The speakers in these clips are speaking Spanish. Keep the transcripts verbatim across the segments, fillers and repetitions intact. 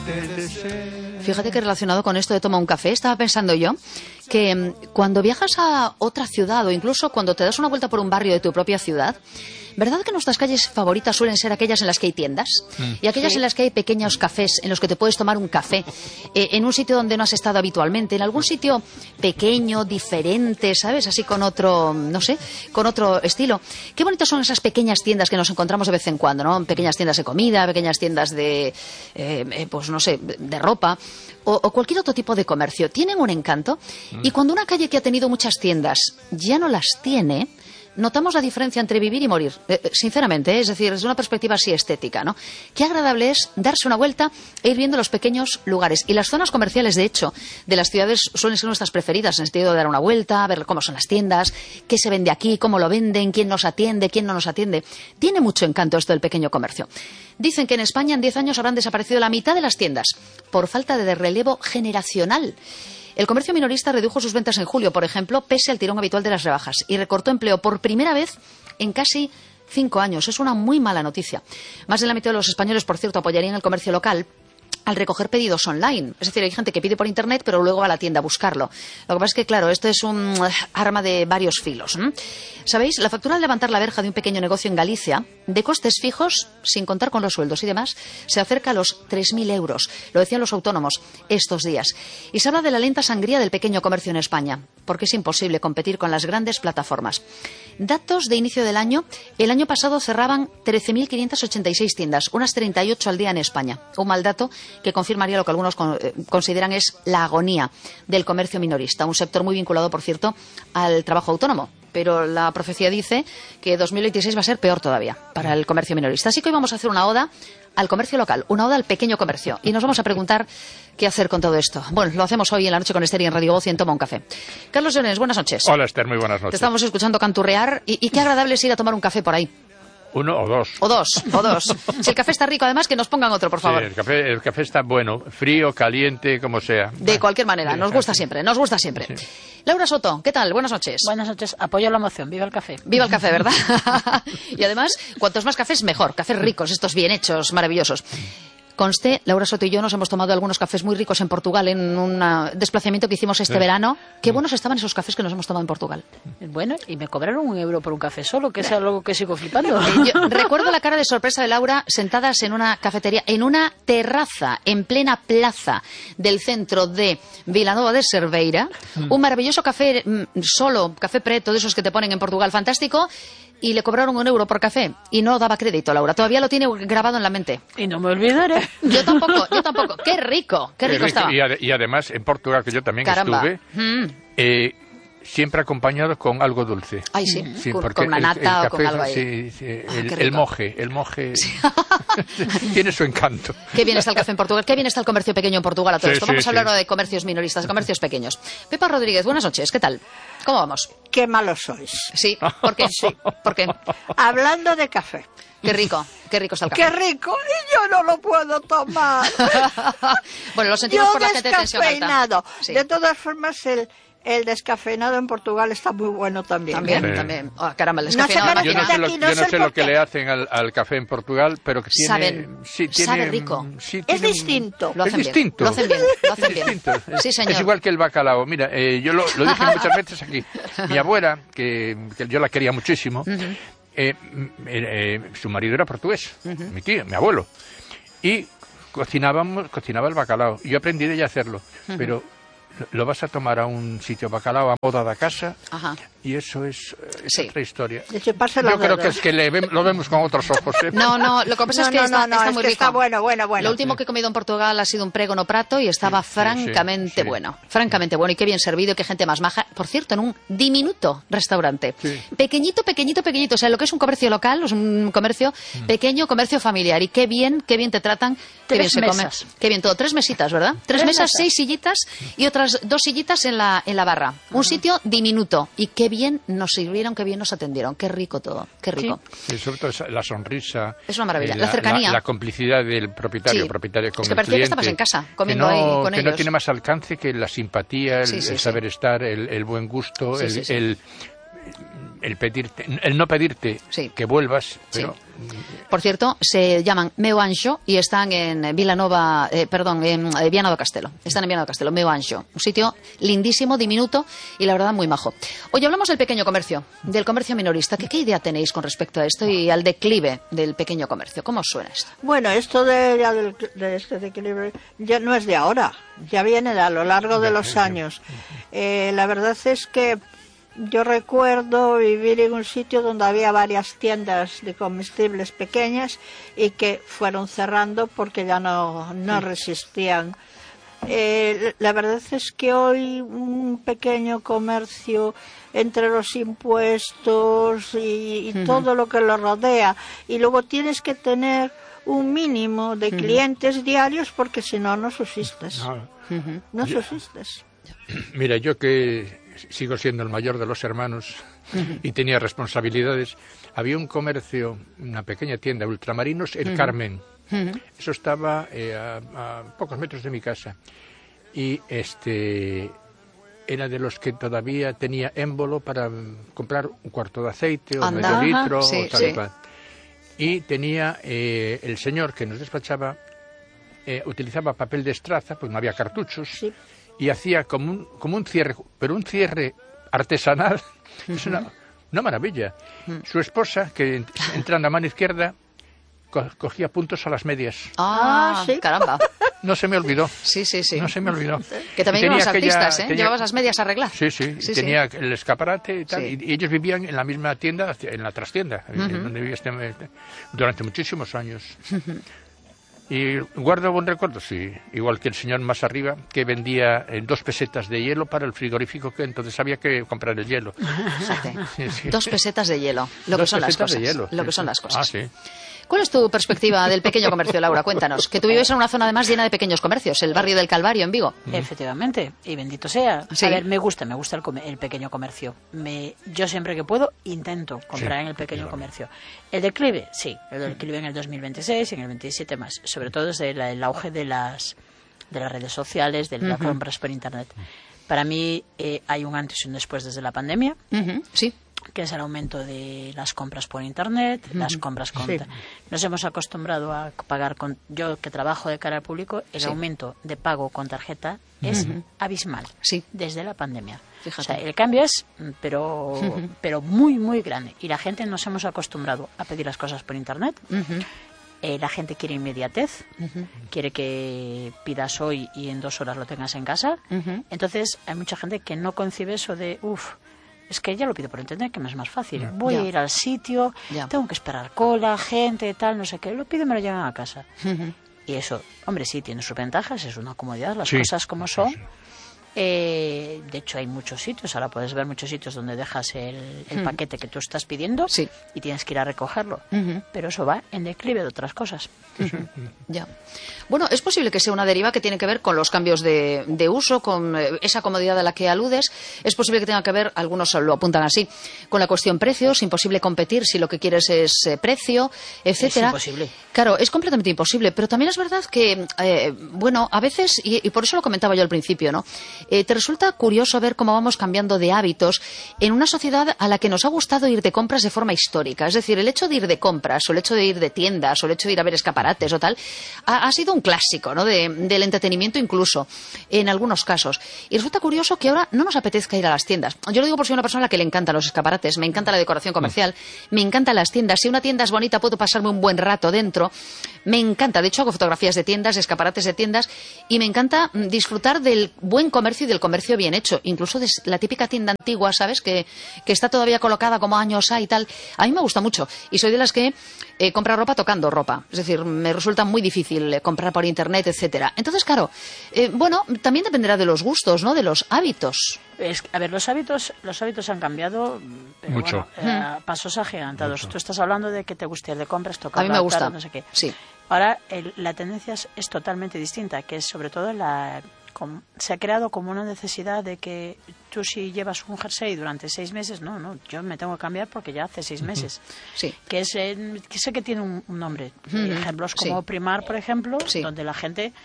te deseo. Fíjate que relacionado con esto de toma un café, estaba pensando yo que mm, cuando viajas a otra ciudad o incluso cuando te das una vuelta por un barrio de tu propia ciudad, ¿verdad que nuestras calles favoritas suelen ser aquellas en las que hay tiendas? Mm. Y aquellas sí. en las que hay pequeños cafés en los que te puedes tomar un café, eh, en un sitio donde no has estado habitualmente, en algún sitio pequeño, diferente, ¿sabes? Así con otro, no sé, con otro estilo. Qué bonitas son esas pequeñas tiendas que nos encontramos de vez en cuando, ¿no? Pequeñas tiendas de comida, pequeñas tiendas de, eh, pues no sé, de ropa o, o cualquier otro tipo de comercio. Tienen un encanto mm. y cuando una calle que ha tenido muchas tiendas ya no las tiene, notamos la diferencia entre vivir y morir, eh, sinceramente, ¿eh? Es decir, desde una perspectiva así estética, ¿no? Qué agradable es darse una vuelta e ir viendo los pequeños lugares. Y las zonas comerciales, de hecho, de las ciudades suelen ser nuestras preferidas, en el sentido de dar una vuelta, ver cómo son las tiendas, qué se vende aquí, cómo lo venden, quién nos atiende, quién no nos atiende. Tiene mucho encanto esto del pequeño comercio. Dicen que en España en diez años habrán desaparecido la mitad de las tiendas por falta de relevo generacional. El comercio minorista redujo sus ventas en julio, por ejemplo, pese al tirón habitual de las rebajas, y recortó empleo por primera vez en casi cinco años. Es una muy mala noticia. Más de la mitad de los españoles, por cierto, apoyarían el comercio local al recoger pedidos online. Es decir, hay gente que pide por internet, pero luego va a la tienda a buscarlo. Lo que pasa es que, claro, esto es un arma de varios filos. ¿eh? ¿Sabéis? La factura de levantar la verja de un pequeño negocio en Galicia, de costes fijos, sin contar con los sueldos y demás, se acerca a los tres mil euros. Lo decían los autónomos estos días. Y se habla de la lenta sangría del pequeño comercio en España, porque es imposible competir con las grandes plataformas. Datos de inicio del año. El año pasado cerraban trece mil quinientas ochenta y seis tiendas, unas treinta y ocho al día en España. Un mal dato que confirmaría lo que algunos con, eh, consideran es la agonía del comercio minorista, un sector muy vinculado, por cierto, al trabajo autónomo. Pero la profecía dice que dos mil veintiséis va a ser peor todavía para el comercio minorista. Así que hoy vamos a hacer una oda al comercio local, una oda al pequeño comercio. Y nos vamos a preguntar qué hacer con todo esto. Bueno, lo hacemos hoy en la noche con Esther y en Radio Voz y en Toma un Café. Carlos Llorens, buenas noches. Hola Esther, muy buenas noches. Te estamos escuchando canturrear y, y qué agradable es ir a tomar un café por ahí. Uno o dos. O dos, o dos. Si el café está rico, además, que nos pongan otro, por favor. Sí, el café, el café está bueno, frío, caliente, como sea. De cualquier manera, nos gusta siempre, nos gusta siempre. Sí. Laura Soto, ¿qué tal? Buenas noches. Buenas noches, apoyo la moción, viva el café. Viva el café, ¿verdad? Y además, cuantos más cafés, mejor. Cafés ricos, estos bien hechos, maravillosos. Conste, Laura Soto y yo nos hemos tomado algunos cafés muy ricos en Portugal en un desplazamiento que hicimos este sí. verano. Qué buenos estaban esos cafés que nos hemos tomado en Portugal. Bueno, y me cobraron un euro por un café solo, que es algo que sigo flipando. Yo recuerdo la cara de sorpresa de Laura sentadas en una cafetería, en una terraza, en plena plaza del centro de Vilanova de Cerveira. Mm. Un maravilloso café solo, café preto, de esos que te ponen en Portugal, fantástico. Y le cobraron un euro por café y no daba crédito, Laura. Todavía lo tiene grabado en la mente. Y no me olvidaré. Yo tampoco, yo tampoco. Qué rico, qué rico, rico estaba. Y, ad y además en Portugal, que yo también Caramba. estuve, mm. eh, siempre acompañado con algo dulce. Ay, sí, sí con, con una nata el, el o con algo ahí. Sí, sí, ah, el, el moje, el moje sí. tiene su encanto. Qué bien está el café en Portugal, qué bien está el comercio pequeño en Portugal a todo sí, esto. Sí, Vamos sí. a hablar de comercios minoristas, de comercios pequeños. Pepa Rodríguez, buenas noches, ¿qué tal? ¿Cómo vamos? Qué malos sois. Sí, ¿por qué? Sí. ¿Por qué? Hablando de café. Qué rico, qué rico está el café. Qué rico, y yo no lo puedo tomar. Bueno, lo sentimos yo por la gente de tensión alta. Sí. De todas formas, el... El descafeinado en Portugal está muy bueno también. También, sí. también. Oh, caramba, el no descafeinado. Yo no sé lo, aquí, yo no no sé sé lo que qué. le hacen al, al café en Portugal, pero que tiene... Saben, sí, tiene, sabe rico. Sí, es tiene, distinto. Lo hacen es distinto. Bien. Lo hacen bien. Lo hacen bien. Distinto. Sí, señor. Es igual que el bacalao. Mira, eh, yo lo, lo dije muchas veces aquí. Mi abuela, que, que yo la quería muchísimo, uh-huh. eh, eh, su marido era portugués, uh-huh. mi tío, mi abuelo. Y cocinábamos, cocinaba el bacalao. Yo aprendí de ella a hacerlo, uh-huh. pero... Lo vas a tomar a un sitio bacalao a moda da casa. Ajá. Y eso es, es sí. otra historia. Yo creo que es que le ve, lo vemos con otros ojos. ¿eh? No, no, lo que pasa no, es que no, está, no, está es muy que rico. Está bueno, bueno, bueno. Lo último que he comido en Portugal ha sido un prégono prato y estaba sí, francamente sí, sí. bueno. Francamente bueno y qué bien servido y qué gente más maja. Por cierto, en un diminuto restaurante. Sí. Pequeñito, pequeñito, pequeñito. O sea, lo que es un comercio local, es un comercio mm. pequeño, comercio familiar. Y qué bien, qué bien te tratan. Qué Tres bien mesas. se come. Qué bien todo. Tres mesitas, ¿verdad? Tres, Tres mesas, mesas, seis sillitas y otras dos sillitas en la, en la barra. Un uh-huh. sitio diminuto. Y qué bien nos sirvieron, qué bien nos atendieron. Qué rico todo, qué rico. Sí, sí sobre todo la sonrisa. Es una maravilla. Eh, la, la cercanía. La, la complicidad del propietario, sí. propietario con es que el parecía cliente, que estabas en casa, comiendo que no, ahí con que ellos. no tiene más alcance que la simpatía, el, sí, sí, el sí. saber estar, el, el buen gusto, sí, el, sí, sí. el el pedirte, el no pedirte sí. que vuelvas, pero... Sí. Por cierto, se llaman Meu Anxo y están en Vilanova, eh, perdón, en Viana do Castelo. Están en Viana do Castelo, Meu Anxo. Un sitio lindísimo, diminuto y la verdad muy majo. Hoy hablamos del pequeño comercio, del comercio minorista. ¿Qué, qué idea tenéis con respecto a esto y al declive del pequeño comercio? ¿Cómo os suena esto? Bueno, esto de, ya del- de este declive ya no es de ahora, ya viene de a lo largo de los años. Eh, la verdad es que yo recuerdo vivir en un sitio donde había varias tiendas de comestibles pequeñas y que fueron cerrando porque ya no, no resistían. Eh, la verdad es que hoy un pequeño comercio, entre los impuestos y, y Ujú. todo lo que lo rodea, y luego tienes que tener un mínimo de clientes diarios porque si no, no subsistes. No, Ujú. No Ya. subsistes. mira, yo que sigo siendo el mayor de los hermanos y tenía responsabilidades, había un comercio, una pequeña tienda, Ultramarinos, El Carmen. Ujú. Eso estaba eh, a, a pocos metros de mi casa. Y este era de los que todavía tenía émbolo para mm, comprar un cuarto de aceite o Anda. medio litro Sí, o tal sí. y cual. Y tenía eh, el señor que nos despachaba, eh, utilizaba papel de estraza, pues no había cartuchos, Sí. y hacía como un, como un cierre, pero un cierre artesanal. Es una, una maravilla. Su esposa, que ent- entrando a mano izquierda, co- cogía puntos a las medias. Ah, Ah, sí. caramba. No se me olvidó. Sí, sí, sí. No se me olvidó. Que también Y eran tenía los aquella- artistas, ¿eh? tenía- Llevabas las medias a arreglar. Sí, sí, Sí, sí. tenía el escaparate y tal, Sí. y, y ellos vivían en la misma tienda, en la trastienda, en donde vivía este, este- durante muchísimos años. Y guardo buen recuerdo, sí, igual que el señor más arriba, que vendía eh, dos pesetas de hielo para el frigorífico, que entonces había que comprar el hielo. Fíjate. Sí, sí. Dos pesetas de hielo, lo que Dos son las pesetas cosas. de hielo, Lo sí, que son sí. las cosas. Ah, sí. ¿Cuál es tu perspectiva del pequeño comercio, Laura? Cuéntanos. Que tú vives en una zona además llena de pequeños comercios, el barrio del Calvario en Vigo. Efectivamente, y bendito sea. Sí. A ver, me gusta, me gusta el, come- el pequeño comercio. Me, yo siempre que puedo intento comprar Sí, en el pequeño claro. comercio. El declive, sí, el declive en el dos mil veintiséis y en el veintisiete más, sobre todo desde la- el auge de las de las redes sociales, de las compras por internet. Para mí eh, hay un antes y un después desde la pandemia, Ujú, sí. que es el aumento de las compras por internet, las compras con... Sí. Nos hemos acostumbrado a pagar con... Yo que trabajo de cara al público, el Sí. aumento de pago con tarjeta es abismal. Sí. Desde la pandemia. Fíjate. O sea, el cambio es, mm, pero, pero muy, muy grande. Y la gente nos hemos acostumbrado a pedir las cosas por internet. Ujú. Eh, la gente quiere inmediatez, quiere que pidas hoy y en dos horas lo tengas en casa. Ujú. Entonces hay mucha gente que no concibe eso de, uff, es que ya lo pido por internet, que me es más fácil. Voy Ya. a ir al sitio, Ya. tengo que esperar cola, gente, tal, no sé qué. Lo pido y me lo llevan a casa. Ujú. Y eso, hombre, sí, tiene sus ventajas, es una comodidad, las Sí. cosas como son. Eh, de hecho, hay muchos sitios, ahora puedes ver muchos sitios donde dejas el, el paquete que tú estás pidiendo Sí. y tienes que ir a recogerlo. Ujú. Pero eso va en declive de otras cosas. Ya. Bueno, es posible que sea una deriva que tiene que ver con los cambios de, de uso, con eh, esa comodidad a la que aludes. Es posible que tenga que ver, algunos lo apuntan así, con la cuestión precios, imposible competir si lo que quieres es eh, precio, etcétera. imposible. Claro, es completamente imposible, pero también es verdad que, eh, bueno, a veces, y, y por eso lo comentaba yo al principio, ¿no? Eh, te resulta curioso ver cómo vamos cambiando de hábitos en una sociedad a la que nos ha gustado ir de compras de forma histórica. Es decir, el hecho de ir de compras, o el hecho de ir de tiendas, o el hecho de ir a ver escaparates o tal, ha, ha sido un clásico, ¿no? De- del entretenimiento incluso, en algunos casos. Y resulta curioso que ahora no nos apetezca ir a las tiendas. Yo lo digo por ser una persona a la que le encantan los escaparates, me encanta la decoración comercial, me encantan las tiendas. Si una tienda es bonita, puedo pasarme un buen rato dentro. Me encanta, de hecho, hago fotografías de tiendas, escaparates de tiendas, y me encanta mm, disfrutar del buen comercio y del comercio bien hecho. Incluso de la típica tienda antigua, ¿sabes? Que, que está todavía colocada como años hay y tal. A mí me gusta mucho. Y soy de las que eh, compra ropa tocando ropa. Es decir, me resulta muy difícil eh, comprar por internet, etcétera. Entonces, claro, eh, bueno, también dependerá de los gustos, ¿no? De los hábitos. Es, a ver, los hábitos, los hábitos han cambiado, pero Mucho. bueno, eh, a pasos agigantados. Tú estás hablando de que te guste el de compras, tocar A mí me la gusta. cara, no sé qué. Sí. Ahora el- la tendencia es, es totalmente distinta, que es sobre todo la com- se ha creado como una necesidad de que tú si llevas un jersey durante seis meses, no, no, yo me tengo que cambiar porque ya hace seis meses. Sí. Que es eh, que sé que tiene un, un nombre. Ujú. Ejemplos como Sí. Primar, por ejemplo, Sí. donde la gente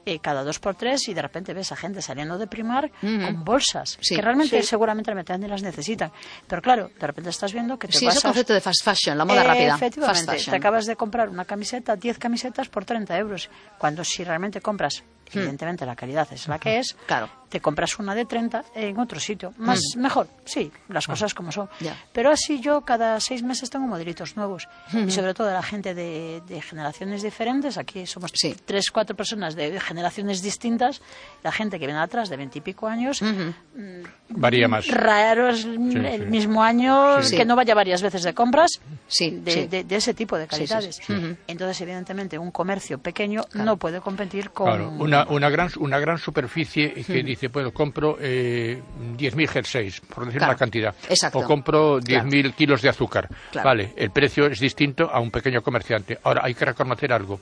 eh, cada dos por tres y de repente ves a gente saliendo de Primark Ujú. con bolsas, Sí. que realmente Sí. seguramente ni las necesitan. Pero claro, de repente estás viendo que te Sí, vas ese a... concepto de fast fashion, la moda Eh, rápida. Efectivamente, Fast fashion. te acabas de comprar una camiseta, diez camisetas por treinta euros. Cuando si realmente compras, evidentemente la calidad es la que es, Claro. te compras una de treinta en otro sitio. Más, mejor, sí, las cosas como son. Ya. Pero así yo cada seis meses tengo modelitos nuevos. Y sobre todo la gente de, de generaciones diferentes, aquí somos Sí. tres, cuatro personas de generaciones distintas, la gente que viene atrás de veintipico años, Varía más. raros el sí. mismo año, Sí. que no vaya varias veces de compras, Sí, de, sí. de- de ese tipo de Sí, sí, calidades. sí. Ujú. Entonces, evidentemente, un comercio pequeño no puede competir con... Claro, una, una, gran, una gran superficie que dice, bueno, compro eh, diez mil jerseys, por decir Claro, una cantidad. exacto. O compro diez mil kilos de azúcar. Claro. Vale, el precio es distinto a un pequeño comerciante. Ahora, hay que reconocer algo.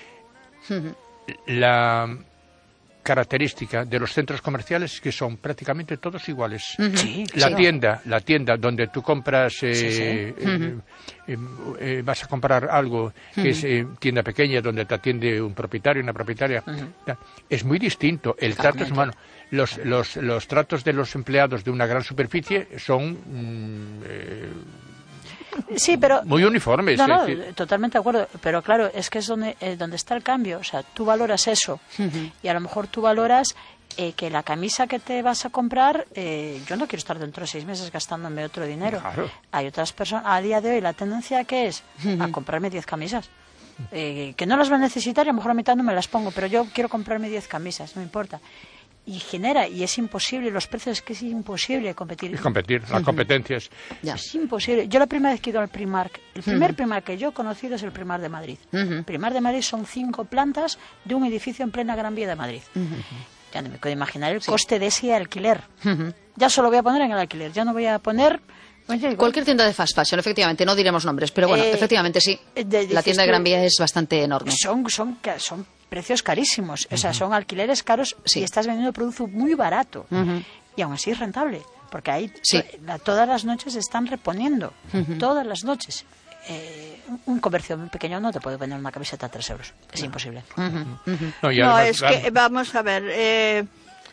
La característica de los centros comerciales es que son prácticamente todos iguales. Sí, La sí. tienda, la tienda donde tú compras, eh, Sí, sí. eh, eh, eh, vas a comprar algo que es eh, tienda pequeña donde te atiende un propietario, una propietaria, ta- es muy distinto. El trato es humano. Los, los, los tratos de los empleados de una gran superficie son mm, eh, Sí, pero... muy uniformes. No, no, es decir, totalmente de acuerdo. Pero claro, es que es donde, eh, donde está el cambio. O sea, tú valoras eso. Y a lo mejor tú valoras eh, que la camisa que te vas a comprar, eh, yo no quiero estar dentro de seis meses gastándome otro dinero. Claro. Hay otras personas, a día de hoy, la tendencia que es a comprarme diez camisas. Eh, que no las va a necesitar y a lo mejor a mitad no me las pongo, pero yo quiero comprarme diez camisas, no me importa. Y genera, y es imposible, los precios es que es imposible competir. es competir, las competencias. Ya. Es imposible. Yo la primera vez que he ido al Primark, el primer Primark que yo he conocido es el Primark de Madrid. Ujú. Primark de Madrid son cinco plantas de un edificio en plena Gran Vía de Madrid. Ya no me puedo imaginar el coste de ese alquiler. Ya solo voy a poner en el alquiler, ya no voy a poner... Oye, Cualquier tienda de fast fashion, efectivamente, no diremos nombres, pero bueno, Eh, efectivamente sí. de- dices La tienda de tú- Gran Vía es bastante enorme. son, son, ca- son precios carísimos, o sea, son alquileres caros Sí. y estás vendiendo producto muy barato. Ujú. Y aún así es rentable, porque ahí Sí. to- la- todas las noches están reponiendo, todas las noches. Eh, un- un comercio muy pequeño no te puede vender una camiseta a tres euros, es imposible. No, y No, además, es claro, que, vamos a ver, eh,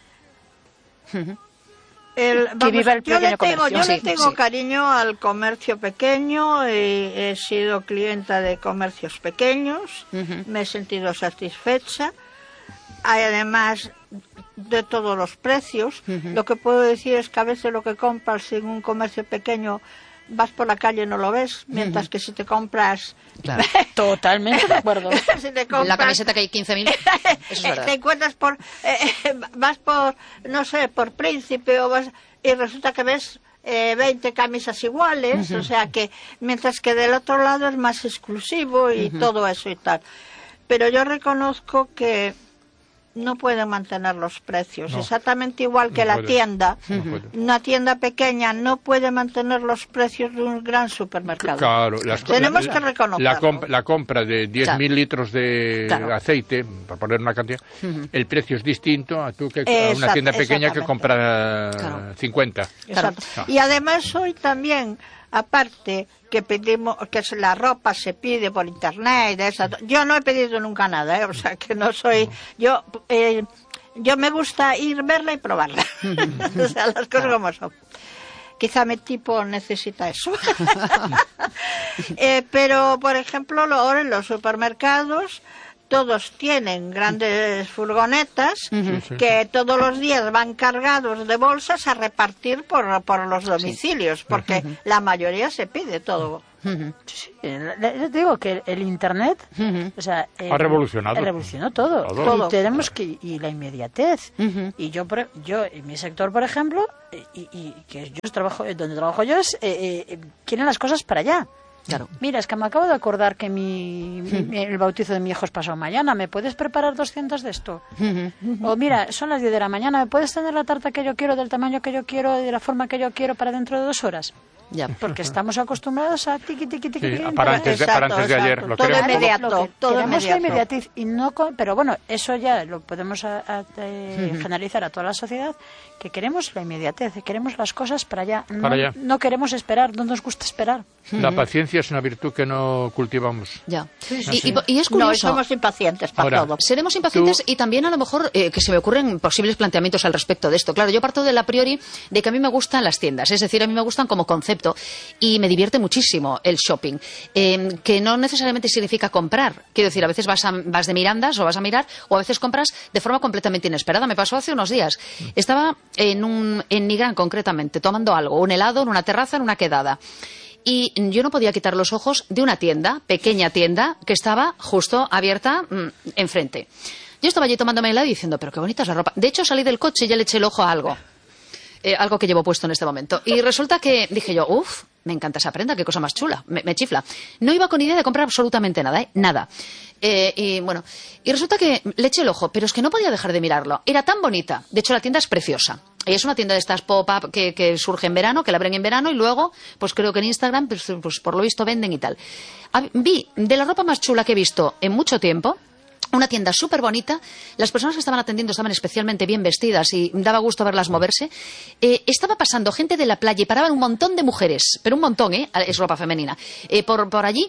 el- vamos, viva el yo le pequeño tengo, comercio. yo Sí, le tengo sí. cariño al comercio pequeño, y he sido clienta de comercios pequeños, me he sentido satisfecha. Hay además de todos los precios. Lo que puedo decir es que a veces lo que compras en un comercio pequeño vas por la calle y no lo ves, mientras que si te compras... Claro. Totalmente de acuerdo. si te compras La camiseta que hay quince mil, eso es eh, verdad. te encuentras por eh, eh, vas por no sé por Príncipe o vas y resulta que ves eh, veinte camisas iguales, o sea que mientras que del otro lado es más exclusivo y todo eso y tal, pero yo reconozco que no pueden mantener los precios, No. exactamente igual que No la puede. tienda. No puede. Una tienda pequeña no puede mantener los precios de un gran supermercado. Claro, las co- Tenemos la, que la- reconocerlo. La, comp- la compra de diez mil Claro. litros de Claro. aceite, por poner una cantidad, el precio es distinto a tú que a una Exact- tienda pequeña que exactamente. compra Claro. cincuenta. Exacto. Claro. Y además hoy también, aparte que pedimos, que es- la ropa se pide por internet, de esa- yo no he pedido nunca nada, ¿eh? O sea que no soy, yo, eh, yo me gusta ir verla y probarla, o sea las cosas como son. Quizá mi tipo necesita eso. Eh, pero, por ejemplo, lo- ahora en los supermercados todos tienen grandes furgonetas sí. que todos los días van cargados de bolsas a repartir por, por los domicilios, porque la mayoría se pide todo. Sí, eh, le- le digo que el, el internet, o sea, eh, Ha revolucionado. revolucionó todo. Todo. Todo. Y tenemos que y la inmediatez. Y yo, por- yo en mi sector, por ejemplo, y, y que yo trabajo, eh, donde trabajo yo es, eh, eh, quieren las cosas para allá. Claro. Mira, es que me acabo de acordar que mi, mi- el bautizo de mi hijo es pasado mañana. ¿Me puedes preparar doscientos de esto? O mira, son las diez de la mañana. ¿Me puedes tener la tarta que yo quiero, del tamaño que yo quiero, de la forma que yo quiero para dentro de dos horas? Ya. Porque estamos acostumbrados a tiqui, tiqui, tiqui, Sí, tiqui, para antes de, para antes de ayer. Lo todo queremos inmediato, todo. Lo que todo queremos la inmediato. inmediatez y no con- pero bueno, eso ya lo podemos a- a- eh, generalizar a toda la sociedad, que queremos la inmediatez, que queremos las cosas para allá, no, Para allá. no queremos esperar, no nos gusta esperar. La paciencia es una virtud que no cultivamos. Ya. sí. Y, y- y es No, curioso. somos impacientes para Ahora, todo. Seremos impacientes Tú- y también a lo mejor eh, que se me ocurren posibles planteamientos al respecto de esto. Claro, yo parto de la priori de que a mí me gustan las tiendas, es decir, a mí me gustan como concepto y me divierte muchísimo el shopping, eh, que no necesariamente significa comprar. Quiero decir, a veces vas, a- vas de mirandas o vas a mirar o a veces compras de forma completamente inesperada. Me pasó hace unos días. Estaba en, un, en Nigrán concretamente tomando algo, un helado en una terraza, en una quedada. Y yo no podía quitar los ojos de una tienda, pequeña tienda, que estaba justo abierta mmm, enfrente. Yo estaba allí tomándome helado y diciendo, pero qué bonita es la ropa. De hecho, salí del coche y ya le eché el ojo a algo. Eh, algo que llevo puesto en este momento. Y resulta que dije yo, uff, me encanta esa prenda, qué cosa más chula, me, me chifla. No iba con idea de comprar absolutamente nada, ¿eh? Nada. Eh, y bueno, y resulta que le eché el ojo, pero es que no podía dejar de mirarlo. Era tan bonita. De hecho, la tienda es preciosa. Y es una tienda de estas pop-up que, que surge en verano, que la abren en verano y luego, pues creo que en Instagram, pues, pues por lo visto venden y tal. Hab- Vi de la ropa más chula que he visto en mucho tiempo. Una tienda súper bonita, las personas que estaban atendiendo estaban especialmente bien vestidas y daba gusto verlas moverse. Eh, estaba pasando gente de la playa y paraban un montón de mujeres, pero un montón, ¿eh? Es ropa femenina, eh, por, por allí.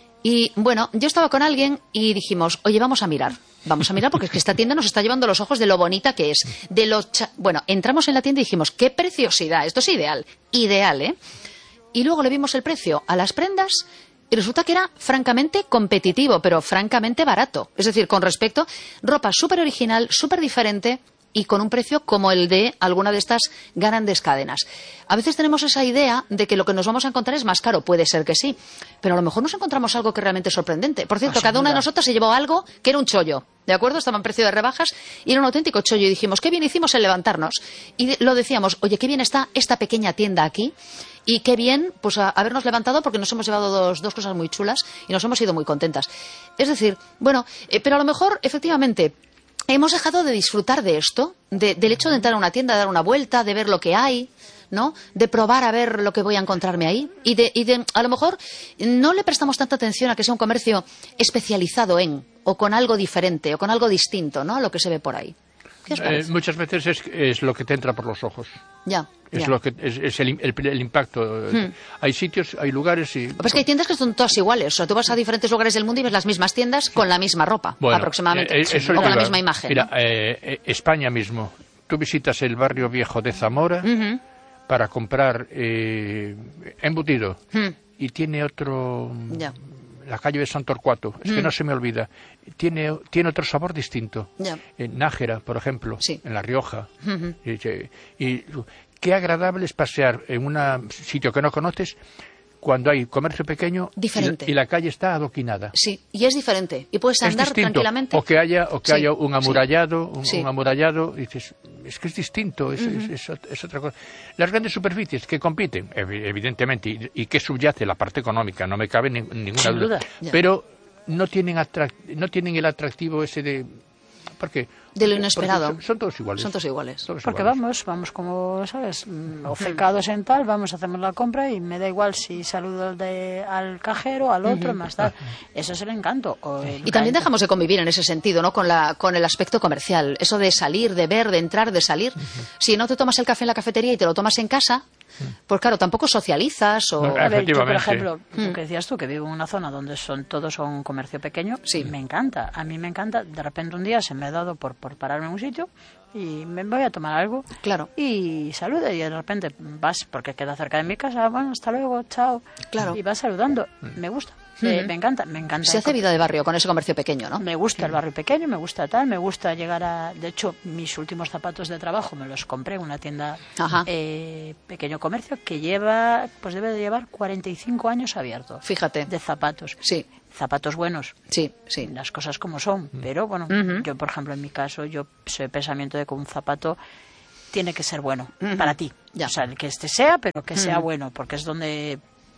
Y bueno, yo estaba con alguien y dijimos, oye, vamos a mirar. Vamos a mirar porque es que esta tienda nos está llevando los ojos de lo bonita que es. De lo cha- bueno, entramos en la tienda y dijimos, qué preciosidad, esto es ideal, ideal, ¿eh? Y luego le vimos el precio a las prendas. Y resulta que era francamente competitivo, pero francamente barato. Es decir, con respecto, ropa súper original, súper diferente y con un precio como el de alguna de estas grandes cadenas. A veces tenemos esa idea de que lo que nos vamos a encontrar es más caro. Puede ser que sí, pero a lo mejor nos encontramos algo que realmente es sorprendente. Por cierto, Ah, sin cada una de duda. nosotras se llevó algo que era un chollo. ¿De acuerdo? Estaba en precio de rebajas y era un auténtico chollo. Y dijimos, qué bien hicimos en levantarnos. Y de- lo decíamos, oye, qué bien está esta pequeña tienda aquí. Y qué bien, pues, a- habernos levantado porque nos hemos llevado dos, dos cosas muy chulas y nos hemos ido muy contentas. Es decir, bueno, eh, pero a lo mejor, efectivamente, hemos dejado de disfrutar de esto, de- del hecho de entrar a una tienda, de dar una vuelta, de ver lo que hay, ¿no? De probar a ver lo que voy a encontrarme ahí. Y de, y de, a lo mejor, no le prestamos tanta atención a que sea un comercio especializado en, o con algo diferente, o con algo distinto, ¿no? A lo que se ve por ahí. ¿Qué os Eh, parece? muchas veces es, es lo que te entra por los ojos. Ya, Es ya. lo que es, es el, el- el impacto. Hay sitios, hay lugares y Lo que pasa es que hay tiendas que son todas iguales. O sea, tú vas a diferentes lugares del mundo y ves las mismas tiendas con la misma ropa, Bueno, aproximadamente. eh, eh, eso o con iba- la misma imagen. Mira, ¿no? eh, eh, España mismo. Tú visitas el barrio viejo de Zamora Ujú. para comprar eh, embutido Hmm. y tiene otro. Ya. La calle de San Torcuato, es que Mm. no se me olvida. Tiene, tiene otro sabor distinto. Ya. En Nájera, por ejemplo, Sí. en La Rioja. Ujú. y, y- y qué agradable es pasear en un sitio que no conoces cuando hay comercio pequeño y la- Diferente. Y, la calle está adoquinada. Sí, y es diferente. Y puedes Es andar distinto. tranquilamente. O que haya, o que Sí, haya un amurallado, un, sí. un amurallado, y dices, es que es distinto, es, es- es ot- es otra cosa. Las grandes superficies que compiten, evi- evidentemente, y, y que subyace la parte económica, no me cabe ni- ninguna Sin duda, duda. Ya. pero no tienen atrac- no tienen el atractivo ese de ¿por qué? De lo Porque- inesperado. porque son, son todos iguales. Son todos iguales. Todos Porque iguales. vamos, vamos como, ¿sabes? Mm, Ofecados en tal, vamos, hacemos la compra y me da igual si saludo al, de, al cajero, al otro, más tal. Eso es el encanto. O el Y también encanto. dejamos de convivir en ese sentido, ¿no? Con, la, con el aspecto comercial. Eso de salir, de ver, de entrar, de salir. Si no te tomas el café en la cafetería y te lo tomas en casa, pues claro, tampoco socializas o... No, A ver, yo, por Efectivamente. ejemplo, lo que decías tú, que vivo en una zona donde son todos son comercio pequeño, Sí. me encanta. A mí me encanta. De repente un día se me ha dado por, por pararme en un sitio y me voy a tomar algo. Claro. Y saluda y de repente vas, porque queda cerca de mi casa, bueno, hasta luego, chao. Claro. Y vas saludando. Me gusta. Eh, Ujú. me encanta, me encanta. Se hace vida de barrio con ese comercio pequeño, ¿no? Me gusta el barrio pequeño, me gusta tal, me gusta llegar a... De hecho, mis últimos zapatos de trabajo me los compré en una tienda Ajá. eh, pequeño comercio que lleva, pues debe de llevar cuarenta y cinco años abierto. Fíjate. De zapatos. Sí, Zapatos buenos. sí, sí. Las cosas como son. Pero bueno, Ujú. yo por ejemplo en mi caso, yo soy de pensamiento de que un zapato tiene que ser bueno Ujú. para ti. Ya. O sea, el que este sea, pero que sea Ujú. bueno, porque es donde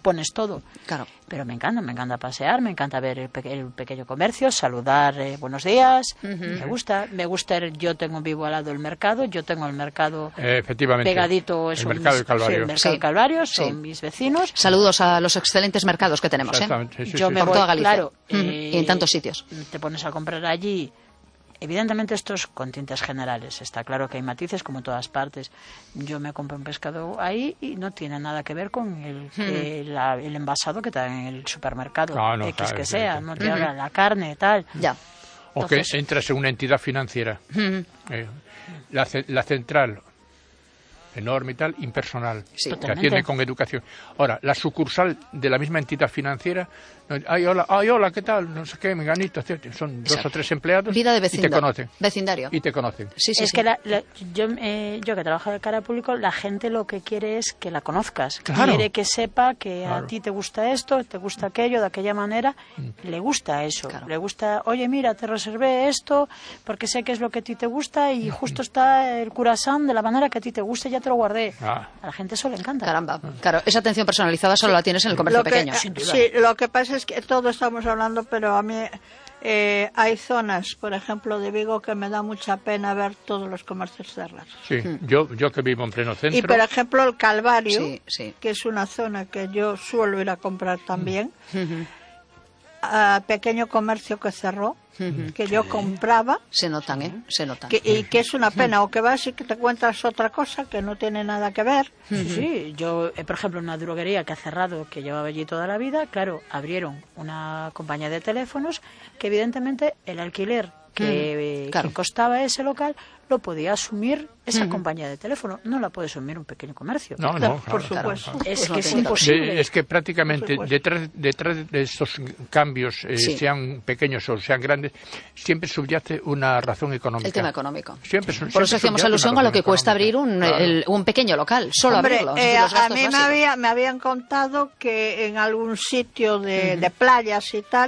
pones todo. Claro. Pero me encanta, me encanta pasear, me encanta ver el, pe el pequeño comercio, saludar, eh, buenos días, uh-huh. me gusta, me gusta, el, yo tengo vivo al lado el mercado, yo tengo el mercado eh, efectivamente. pegadito, es el un mercado del Calvario, sí, el mercado sí. Calvario, son sí. mis vecinos. Saludos a los excelentes mercados que tenemos, ¿eh? Sí, sí, yo sí, me sí. voy, Por toda Galicia. claro, uh-huh. eh, y en tantos sitios. Te pones a comprar allí. Evidentemente esto es con tintes generales, está claro que hay matices como en todas partes. Yo me compro un pescado ahí y no tiene nada que ver con el, hmm. eh, la, el envasado que está en el supermercado, no, no, X claro, que sí, sea, sí. no te habla la carne, tal. Ya. O Entonces, que entras en una entidad financiera. Uh-huh. eh, la, la central, enorme y tal, impersonal, Sí. que Totalmente. atiende con educación. Ahora, la sucursal de la misma entidad financiera, ay, hola, ay, hola, ¿qué tal? No sé qué, menganito, etcétera. Son dos Exacto. o tres empleados Vida de y te vecindario. conocen. Vecindario. Y te conocen. Sí, sí, es sí. que la, la- yo, eh, yo que trabajo de cara al público, la gente lo que quiere es que la conozcas. Claro. Quiere que sepa que Claro. a ti te gusta esto, te gusta aquello, de aquella manera. Le gusta eso. Claro. Le gusta, oye, mira, te reservé esto porque sé que es lo que a ti te gusta y justo está el curasán de la manera que a ti te gusta y ya te lo guardé. Ah. A la gente eso le encanta. Caramba. Claro, esa atención personalizada solo la tienes en el comercio Lo que, pequeño. sí, lo que pasa es que todo estamos hablando, pero a mí eh, hay zonas, por ejemplo, de Vigo, que me da mucha pena ver todos los comercios cerrados. Sí, yo, yo que vivo en pleno centro. Y, por ejemplo, el Calvario, Sí, sí. que es una zona que yo suelo ir a comprar también, Ujú. a pequeño comercio que cerró, que yo compraba, Se notan, ¿eh? Se notan. que, y que es una pena, o que vas y que te encuentras otra cosa que no tiene nada que ver. Sí, sí. Yo, eh, por ejemplo, una droguería que ha cerrado, que llevaba allí toda la vida, claro, abrieron una compañía de teléfonos que evidentemente el alquiler que, Mm, claro. que costaba ese local lo podía asumir esa compañía de teléfono, no la puede asumir un pequeño comercio. No, no, Por claro, supuesto. claro. Es Pues no que es tiene tanto. imposible. De- es que prácticamente Por supuesto. detrás, detrás de estos cambios, eh, Sí. sean pequeños o sean grandes, siempre subyace una razón económica. El tema económico. Siempre, su- Por siempre eso hacíamos subyace alusión una a lo que razón cuesta abrir económica. un, Claro. el- un pequeño local, solo Hombre, abrirlo. eh, es decir, los a gastos mí me, básicos. había, me habían contado que en algún sitio de, de playas y tal,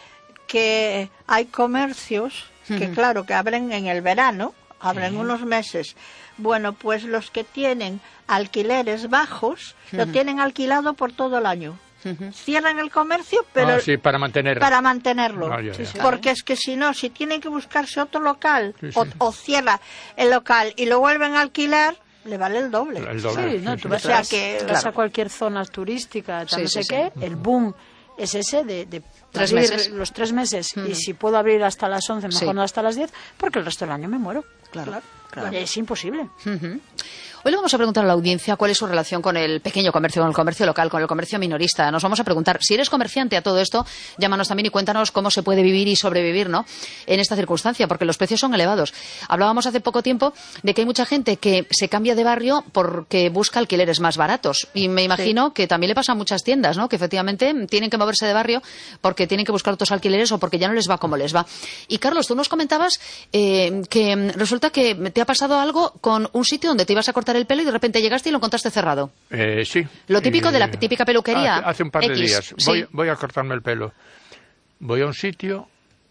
que hay comercios que, claro, que abren en el verano, abren unos meses. Bueno, pues los que tienen alquileres bajos, lo tienen alquilado por todo el año. Cierran el comercio, pero Ah, sí, para mantener. para mantenerlo. Ah, ya, ya. Porque es que si no, si tienen que buscarse otro local, Sí, o, sí. o cierra el local y lo vuelven a alquilar, le vale el doble. El doble, Sí, no, sí, tú sí. vas, O sea vas- que, vas claro. a cualquier zona turística, tal, Sí, no sí, sé sí. qué, el boom es ese de, de Tres abrir meses. los tres meses y si puedo abrir hasta las once, mejor Sí. no hasta las diez, porque el resto del año me muero. Claro, claro. Es imposible. Ujú. Hoy le vamos a preguntar a la audiencia cuál es su relación con el pequeño comercio, con el comercio local, con el comercio minorista. Nos vamos a preguntar, si eres comerciante a todo esto, llámanos también y cuéntanos cómo se puede vivir y sobrevivir, ¿no?, en esta circunstancia, porque los precios son elevados. Hablábamos hace poco tiempo de que hay mucha gente que se cambia de barrio porque busca alquileres más baratos. Y me imagino que también le pasa a muchas tiendas, ¿no?, que efectivamente tienen que moverse de barrio porque tienen que buscar otros alquileres o porque ya no les va como les va. Y Carlos, tú nos comentabas eh, que mm, resulta que te ha pasado algo con un sitio donde te ibas a cortar el pelo y de repente llegaste y lo encontraste cerrado. Eh, sí. Lo típico de la Eh, típica peluquería. Hace, hace un par de X, días. sí. Voy, voy a cortarme el pelo. Voy a un sitio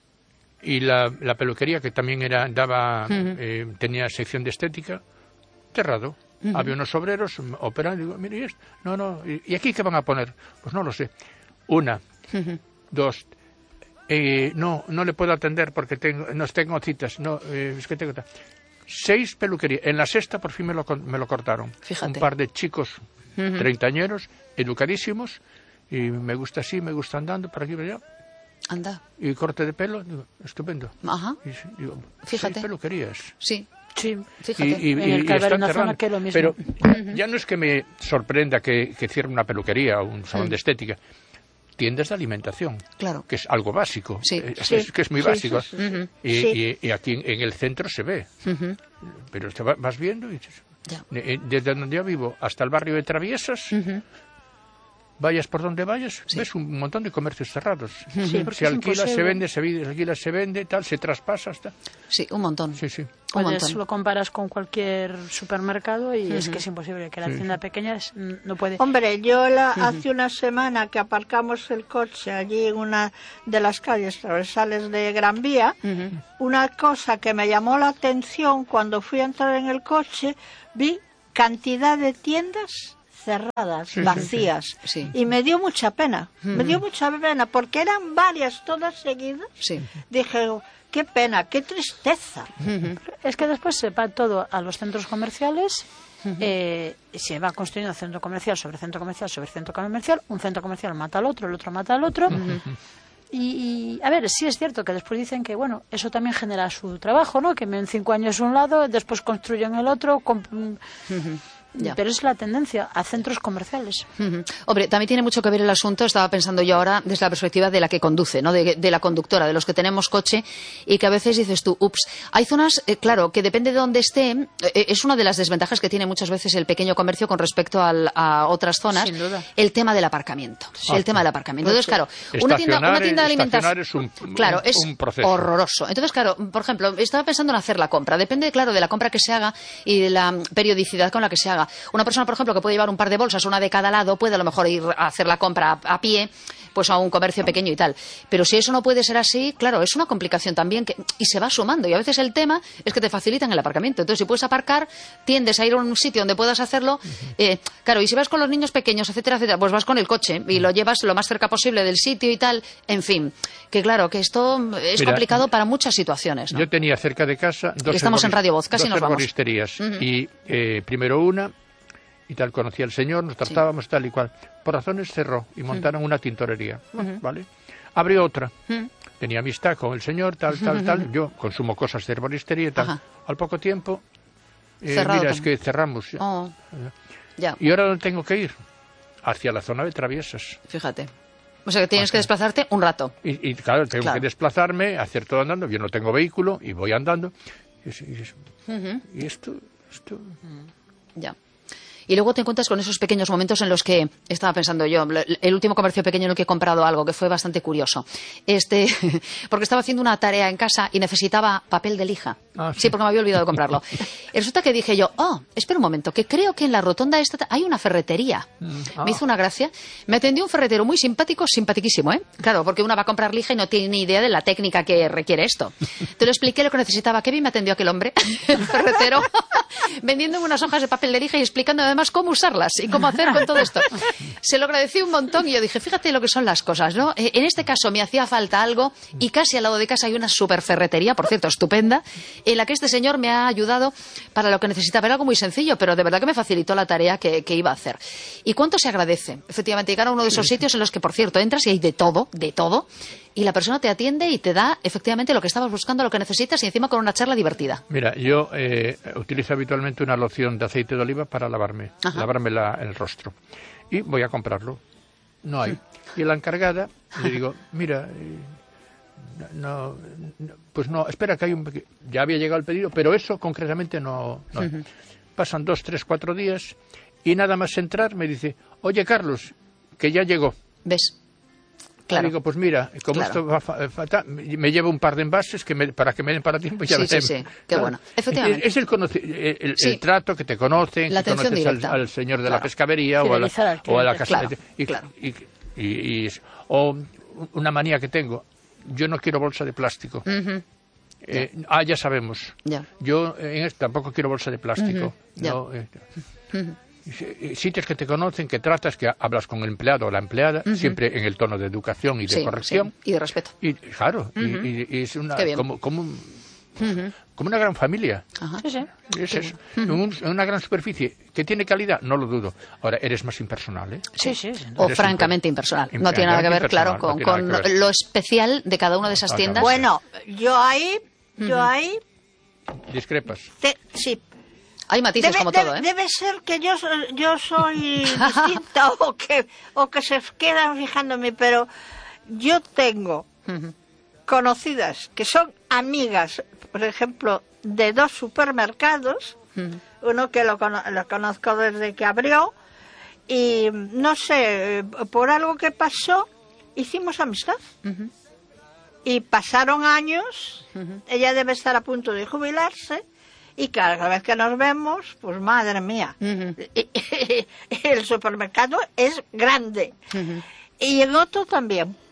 y la, la peluquería, que también era daba eh, tenía sección de estética, cerrado. Había unos obreros operando. Digo, mire, ¿y esto? No, no. ¿Y y aquí qué van a poner? Pues no lo sé. Una, dos. Eh, no, no le puedo atender porque tengo, no tengo citas. No, eh, es que tengo. Seis peluquerías. En la sexta por fin me lo, me lo cortaron. Fíjate. Un par de chicos treintañeros, educadísimos, y me gusta así, me gusta andando por aquí y por allá. Anda. Y corte de pelo, digo, estupendo. Ajá. Y, sí, digo, Fíjate. seis peluquerías. Sí. Sí. Fíjate. Y, y- En y- el y Calvario, están una zona cerrando. que es lo mismo. Pero ya no es que me sorprenda que, que cierre una peluquería o un salón de estética. Tiendas de alimentación, Claro. que es algo básico, Sí. eh, Sí. es, que es muy Sí, básico. sí, sí. Y, Sí. y- y aquí en, en el centro se ve, Ujú. pero te va- vas viendo y dices, Ya. eh, desde donde yo vivo hasta el barrio de Traviesas, Ujú. vayas por donde vayas, ves un montón de comercios cerrados. Sí, porque Se es alquila, se imposible. vende, se vende, se alquila, se vende, tal, se traspasa, hasta. Sí, un montón. Sí, sí. Un Puedes, montón. lo comparas con cualquier supermercado y es que es imposible, que la tienda pequeña es- no puede. Hombre, yo la, hace una semana que aparcamos el coche allí en una de las calles transversales de Gran Vía, una cosa que me llamó la atención cuando fui a entrar en el coche, vi cantidad de tiendas cerradas, Sí, sí, vacías. sí. Sí. Y me dio mucha pena, Mm. me dio mucha pena, porque eran varias todas seguidas. Sí. Dije, oh, qué pena, qué tristeza. Es que después se va todo a los centros comerciales, eh, se va construyendo centro comercial sobre centro comercial sobre centro comercial, un centro comercial mata al otro, el otro mata al otro. Y, y, a ver, sí es cierto que después dicen que, bueno, eso también genera su trabajo, ¿no? Que en cinco años un lado, después construyen el otro, comp- Ya. pero es la tendencia a centros comerciales. Ujú. Hombre, también tiene mucho que ver el asunto, estaba pensando yo ahora desde la perspectiva de la que conduce, ¿no? de, de la conductora, de los que tenemos coche y que a veces dices tú, ups, hay zonas, eh, claro, que depende de dónde esté, eh, es una de las desventajas que tiene muchas veces el pequeño comercio con respecto al- a otras zonas, Sin duda. el tema del aparcamiento, Ah, el tema del aparcamiento. Entonces, claro, una tienda, una Estacionar- tienda de alimentación, estacionar es un- claro, un- es un proceso. horroroso. Entonces, claro, por ejemplo, estaba pensando en hacer la compra, depende, claro, de la compra que se haga y de la mm, periodicidad con la que se haga. Una persona, por ejemplo, que puede llevar un par de bolsas, una de cada lado, puede a lo mejor ir a hacer la compra a, a pie, pues a un comercio pequeño y tal. Pero si eso no puede ser así, claro, es una complicación también que, y se va sumando. Y a veces el tema es que te facilitan el aparcamiento. Entonces, si puedes aparcar, tiendes a ir a un sitio donde puedas hacerlo. Eh, claro, y si vas con los niños pequeños, etcétera, etcétera, pues vas con el coche y lo llevas lo más cerca posible del sitio y tal. En fin, que claro, que esto es Mira, complicado para muchas situaciones, ¿no? Yo tenía cerca de casa dos, Estamos en herboris- Radio Voz, casi dos nos vamos. herboristerías. Y eh, primero una, y tal, conocí al señor, nos tratábamos tal y cual. Por razones cerró y montaron una tintorería, ¿vale? Abrió otra. Tenía amistad con el señor, tal, tal, tal. Yo consumo cosas de herboristería y tal. Ajá. Al poco tiempo, eh, Cerrado mira, es también. que cerramos. Oh, ya, ¿Y ahora dónde tengo que ir? Hacia la zona de Traviesas. fíjate. O sea, que tienes que desplazarte un rato. Y, y, claro, tengo Claro. que desplazarme, hacer todo andando. Yo no tengo vehículo y voy andando. Y, es- y es- y esto, esto... Ya. Y luego te encuentras con esos pequeños momentos en los que estaba pensando yo, el último comercio pequeño en el que he comprado algo que fue bastante curioso. Este, porque estaba haciendo una tarea en casa y necesitaba papel de lija. Ah, sí. sí. porque me había olvidado de comprarlo. Y resulta que dije yo, oh, espera un momento, que creo que en la rotonda esta hay una ferretería. ah. Me hizo una gracia. Me atendió un ferretero muy simpático, simpatiquísimo, ¿eh? Claro, porque una va a comprar lija y no tiene ni idea de la técnica que requiere esto. Te lo expliqué lo que necesitaba. Qué bien me atendió aquel hombre, el ferretero, vendiéndome unas hojas de papel de lija y explicando además cómo usarlas y cómo hacer con todo esto. Se lo agradecí un montón y yo dije, fíjate lo que son las cosas, ¿no? Eh, En este caso me hacía falta algo y casi al lado de casa hay una super ferretería, por cierto, estupenda, en la que este señor me ha ayudado para lo que necesitaba. Era algo muy sencillo, pero de verdad que me facilitó la tarea que, que iba a hacer. ¿Y cuánto se agradece? Efectivamente, llegar a uno de esos sitios en los que, por cierto, entras y hay de todo, de todo, y la persona te atiende y te da efectivamente lo que estabas buscando, lo que necesitas y encima con una charla divertida. Mira, yo eh, utilizo habitualmente una loción de aceite de oliva para lavarme, Ajá. lavarme la- el rostro. Y voy a comprarlo. No hay. Y a la encargada le digo, mira, eh, no, no, pues no, espera que hay un... peque-". Ya había llegado el pedido, pero eso concretamente no, no hay. Pasan dos, tres, cuatro días y nada más entrar me dice, oye Carlos, que ya llegó. ¿Ves? Y Claro. digo, pues mira, como Claro. esto va fa- fatal, me llevo un par de envases que me- para que me den para tiempo y ya Sí, sí, veremos. sí. Qué bueno. Efectivamente. Es, es el, conoci- el, el- Sí. el trato que te conocen, La que atención conoces al, directa. al señor de Claro. la pescadería o a la, Fidelizar al o a la cliente. casa. Claro, y, claro. y- y- y es- o una manía que tengo, yo no quiero bolsa de plástico. Ujú. Eh, ah, ya sabemos. Ya. Yo eh, en esto tampoco quiero bolsa de plástico. Ya. No, eh, eh, sitios que te conocen, que tratas, que hablas con el empleado o la empleada, siempre en el tono de educación y de Sí, corrección. sí. Y de respeto. Y claro, y- y, y es una Qué bien. como, como, un- como una gran familia. Ajá. Sí, sí. Es eso. En un- en una gran superficie que tiene calidad, no lo dudo. Ahora, eres más impersonal, ¿eh? Sí, sí, sin duda. O Eres francamente imper- impersonal. imper- No tiene nada que ver, impersonal, claro, no con, tiene nada con que ver. lo especial de cada una de esas tiendas. Bueno, yo ahí, yo ahí, Discrepas. te- sí. Hay matices Debe, como debe- todo, ¿eh? debe ser que yo, so- yo soy distinta o que, o que se quedan fijando en mí, pero yo tengo Ujú. conocidas que son amigas, por ejemplo, de dos supermercados, uno que lo, cono- lo conozco desde que abrió, y no sé, eh, por algo que pasó, hicimos amistad. Y pasaron años, ella debe estar a punto de jubilarse, y cada vez que nos vemos, pues madre mía, Ujú. el supermercado es grande. Y en otro también.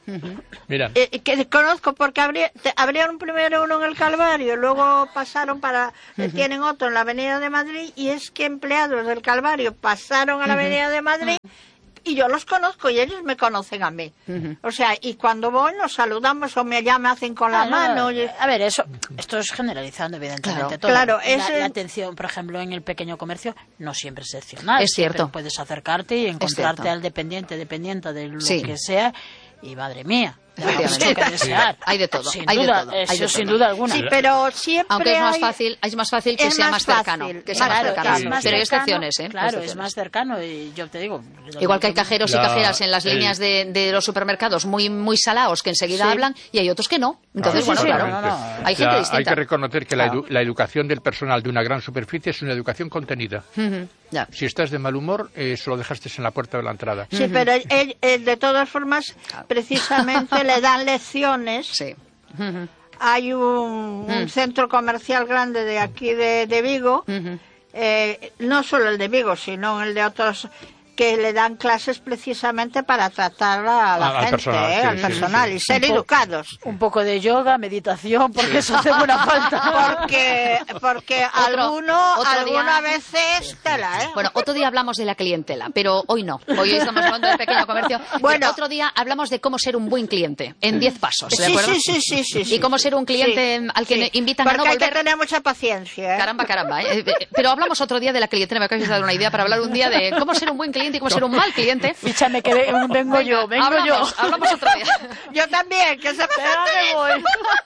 Mira. Eh, que conozco porque abrí, te, abrieron primero uno en el Calvario, luego pasaron para, uh-huh. tienen otro en la Avenida de Madrid, y es que empleados del Calvario pasaron a la uh-huh. Avenida de Madrid, uh-huh. y yo los conozco y ellos me conocen a mí. Uh-huh. O sea, y cuando voy nos saludamos o me, ya me hacen con la ah, mano. No, a ver, eso, esto es generalizando, evidentemente. Claro, todo. Claro, la, es la atención, por ejemplo, en el pequeño comercio no siempre es excepcional. Es cierto. Puedes acercarte y encontrarte al dependiente, dependiente de lo sí. que sea, y madre mía. Sí, que desear. Hay de todo, sin hay duda, de todo, hay eso de sin todo. duda alguna. Sí, pero siempre aunque es más hay... fácil, es más fácil que es sea más más cercano, fácil. que sea claro, más cercano, es más pero hay cercano, excepciones, ¿eh? Claro, excepciones. es más cercano y yo te digo. Igual que hay cajeros la, y cajeras en las el... líneas de, de los supermercados muy muy salados que enseguida sí. hablan y hay otros que no. Entonces, Ah, bueno, sí, claro, no, no, no. hay gente la, distinta. Hay que reconocer que claro. la, edu la educación del personal de una gran superficie es una educación contenida. Uh-huh. Ya. Si estás de mal humor, eh, eso lo dejaste en la puerta de la entrada. Sí, uh-huh. pero él, él, de todas formas, precisamente le dan lecciones. Sí. Uh-huh. Hay un, un uh-huh. centro comercial grande de aquí de, de Vigo, uh-huh. eh, no solo el de Vigo, sino el de otros, que le dan clases precisamente para tratar a la al gente, personal, eh, sí, al sí, personal sí, y sí. ser un educados. Un poco de yoga, meditación, porque eso hace buena falta. Porque, porque otro, alguno, otro alguna día... vez es tela, ¿eh? Bueno, otro día hablamos de la clientela, pero hoy no. Hoy estamos hablando del pequeño comercio. Bueno, otro día hablamos de cómo ser un buen cliente, en diez pasos, ¿de sí, acuerdo? Sí, sí, sí, sí, sí. Y cómo ser un cliente sí, al que sí. invitan porque a no volver. Porque hay que tener mucha paciencia, ¿eh? Caramba, caramba. ¿eh? Pero hablamos otro día de la clientela, me acabas de dar una idea para hablar un día de cómo ser un buen cliente y cómo ser un mal cliente. Fíchame que vengo Venga, yo, vengo hablamos, yo. Hablamos otro día. Yo también, que se pega me voy.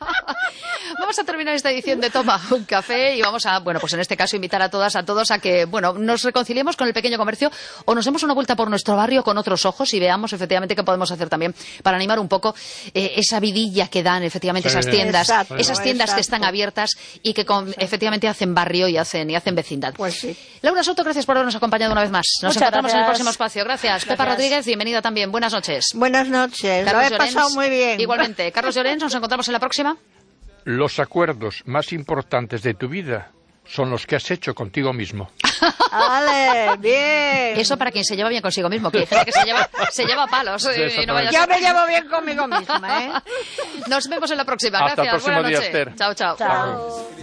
Vamos a terminar esta edición de Toma un Café y vamos a, bueno, pues en este caso invitar a todas, a todos a que, bueno, nos reconciliemos con el pequeño comercio o nos demos una vuelta por nuestro barrio con otros ojos y veamos efectivamente qué podemos hacer también para animar un poco eh, esa vidilla que dan efectivamente sí, esas tiendas, exacto, esas tiendas exacto. que están abiertas y que con, efectivamente hacen barrio y hacen y hacen vecindad. Pues sí. Laura Soto, gracias por habernos acompañado una vez más. Nos Muchas encontramos gracias. en el próximo espacio. Gracias. gracias. Pepa Rodríguez, bienvenida también. Buenas noches. Buenas noches. Carlos Lo he pasado Llorens, muy bien. Igualmente. Carlos Llorens, nos encontramos en la próxima. Los acuerdos más importantes de tu vida son los que has hecho contigo mismo. Vale, bien. Eso para quien se lleva bien consigo mismo, que hay gente que se lleva, se lleva palos. Sí, eh, y no vaya a Yo ser... me llevo bien conmigo misma, ¿eh? Nos vemos en la próxima. Hasta Gracias. el próximo Buenas día, noches. Esther. Chao, chao. Chao.